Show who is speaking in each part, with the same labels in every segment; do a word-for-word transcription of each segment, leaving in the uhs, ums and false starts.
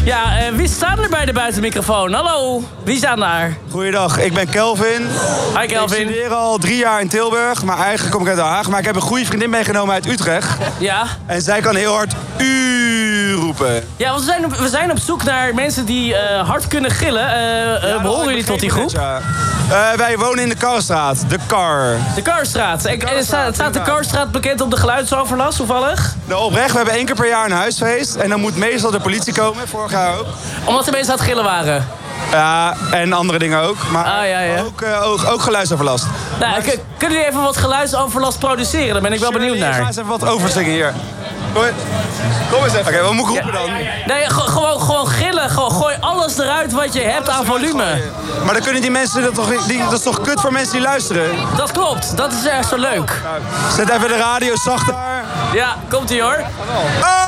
Speaker 1: Ja, uh, wie staan er bij de buitenmicrofoon? Hallo, wie staan daar?
Speaker 2: Goeiedag, ik ben Kelvin.
Speaker 1: Hi Kelvin.
Speaker 2: Ik studeer al drie jaar in Tilburg, maar eigenlijk kom ik uit Den Haag. Maar ik heb een goede vriendin meegenomen uit Utrecht.
Speaker 1: Ja.
Speaker 2: En zij kan heel hard U roepen.
Speaker 1: Ja, want we zijn op, we zijn op zoek naar mensen die uh, hard kunnen gillen. Uh, uh, behoren jullie tot die groep?
Speaker 2: Het, ja. uh, wij wonen in de Karstraat, de Kar.
Speaker 1: De Karstraat. En, en staat, staat de Karstraat bekend op de geluidsoverlast toevallig?
Speaker 2: Nou, oprecht, we hebben één keer per jaar een huisfeest. En dan moet meestal de politie komen, vorig jaar ook.
Speaker 1: Omdat de mensen aan het gillen waren?
Speaker 2: Ja, en andere dingen ook. Maar
Speaker 1: ah, ja, ja.
Speaker 2: Ook, uh, ook, ook geluidsoverlast.
Speaker 1: Nou, maar... Kunnen jullie even wat geluidsoverlast produceren? Daar ben ik wel
Speaker 2: Shirley,
Speaker 1: benieuwd naar.
Speaker 2: Ik ga eens even wat overzingen hier. Kom, Kom eens even. Oké, okay, wat moet ik roepen dan?
Speaker 1: Nee, gewoon, gewoon gillen. Gewoon, gooi alles eruit wat je hebt alles aan volume. Gooien.
Speaker 2: Maar dan kunnen die mensen... Dat, toch, die, dat is toch kut voor mensen die luisteren?
Speaker 1: Dat klopt. Dat is echt zo leuk.
Speaker 2: Nou, zet even de radio zachter.
Speaker 1: Ja, komt-ie hoor.
Speaker 2: Oh!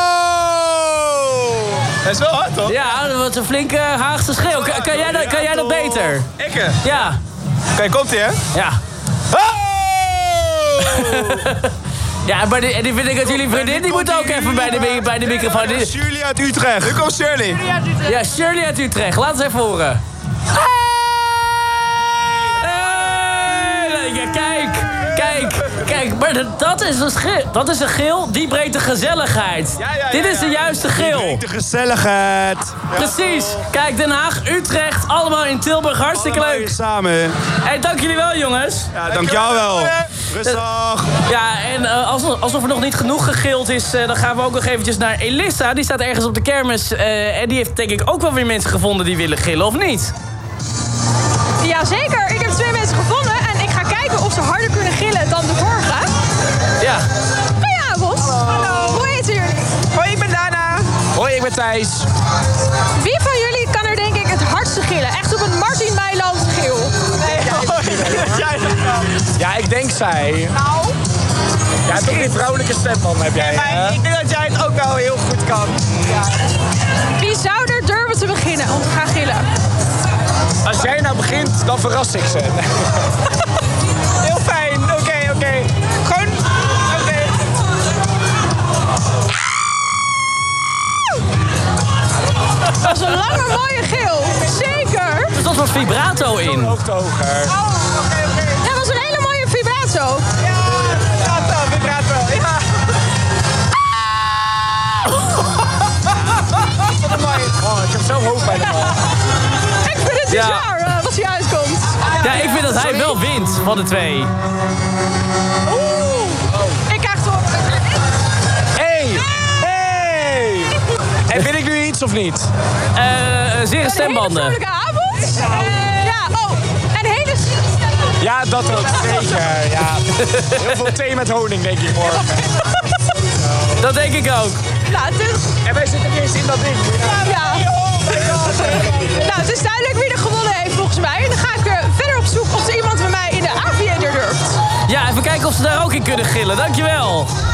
Speaker 2: Dat is wel hard, toch?
Speaker 1: Ja, dat is een flinke Haagse schreeuw. Kan, kan, jij, dat, kan jij dat beter?
Speaker 2: Ik?
Speaker 1: Ja.
Speaker 2: Oké, okay, komt-ie, hè?
Speaker 1: Ja.
Speaker 2: Oh!
Speaker 1: Ja, maar die, die vind ik dat jullie vriendin, die moet ook even bij de, bij de microfoon.
Speaker 2: Ja, Shirley uit Utrecht. Nu komt Shirley.
Speaker 1: Ja, Shirley uit Utrecht. Laat eens even horen. Hey! Ja, kijk, kijk, kijk. Maar dat is een gil. Dat is een gil, die brengt de gezelligheid. Ja, ja, ja, Dit is de juiste gil.
Speaker 2: Die brengt de gezelligheid.
Speaker 1: Precies. Kijk, Den Haag, Utrecht, allemaal in Tilburg. Hartstikke
Speaker 2: allemaal
Speaker 1: leuk.
Speaker 2: Samen.
Speaker 1: Hey, dank jullie wel, jongens.
Speaker 2: Ja, dank jou wel. Rustig.
Speaker 1: Ja, en uh, alsof, alsof er nog niet genoeg gegild is, uh, dan gaan we ook nog eventjes naar Elissa. Die staat ergens op de kermis. Uh, en die heeft denk ik ook wel weer mensen gevonden die willen gillen, of niet?
Speaker 3: Jazeker, ik heb twee mensen gevonden. En ik ga kijken of ze harder kunnen gillen dan de vorige.
Speaker 1: Ja.
Speaker 3: Goedenavond. Hallo. Hoe heet u?
Speaker 4: Hoi, ik ben Dana. Hoi, ik ben Thijs.
Speaker 3: Wie van jullie kan er denk ik het hardste gillen? Echt op een Martin Meiland gil.
Speaker 4: Nee, jij dat kan. Ja, ik denk zij.
Speaker 3: Nou?
Speaker 4: Ja, toch die vrouwelijke stemman heb jij, hè? Ja, ik denk dat jij het ook wel heel goed kan. Ja.
Speaker 3: Wie zou er durven te beginnen om te gaan gillen?
Speaker 4: Als jij nou begint, dan verras ik ze. Heel fijn, oké, okay, oké. Okay. Gewoon, oké. Okay.
Speaker 3: Dat is een lange, mooie gil. Zeker.
Speaker 1: Er zat wat vibrato in.
Speaker 4: Ook te hoger.
Speaker 3: Oh, oké, okay, oké. Okay. Dat was een hele mooie vibrato.
Speaker 4: Ja, vibrato, vibrato, ja. Wat mooi. Oh, ik heb zo hoog bij de bal.
Speaker 3: Ik vind het
Speaker 1: ja.
Speaker 3: bizar uh, wat hij uitkomt.
Speaker 1: Ja, ik vind dat hij
Speaker 3: Sorry?
Speaker 1: wel wint van de twee.
Speaker 3: Oeh. Oh. Ik krijg toch...
Speaker 4: Hey! Hey! En vind ik nu iets of niet?
Speaker 1: Uh, zere stembanden.
Speaker 3: Een hele vrolijke avond. Uh, ja, oh. En hele zere stembanden.
Speaker 4: Ja, dat ook. Zeker, ja. Heel veel thee met honing, denk ik, morgen.
Speaker 1: Dat denk ik ook.
Speaker 3: Nou, dus...
Speaker 4: En wij zitten eerst in dat ding.
Speaker 3: Ja. ja. Nou, het is duidelijk wie er gewonnen heeft volgens mij. En dan ga ik uh, verder op zoek of er iemand bij mij in de Aviator durft.
Speaker 1: Ja, even kijken of ze daar ook in kunnen gillen. Dankjewel.